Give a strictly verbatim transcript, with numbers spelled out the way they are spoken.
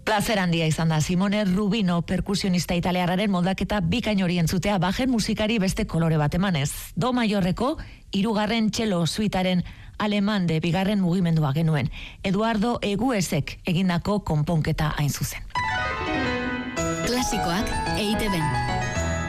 Plazer handia izan da Simone Rubino perkusionista italiarraren moldaketa bikain hori entzutea bajen musikari beste kolore bat emanez. Do maiorreko hirugarren txelo suitaren aleman de bigarren mugimendua genuen. Eduardo Eguesek egindako konponketa hain zuzen. Klasikoak E I Te Ben.